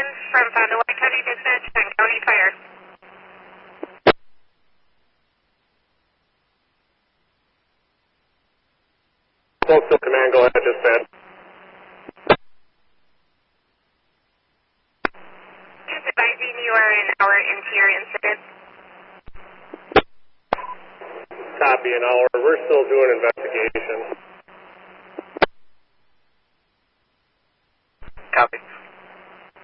from Fond du Lac County Dispatch and County Fire. Postal Command, go ahead, dispatch. Just advising you are an hour into your incident. Copy, an hour. We're still doing investigation.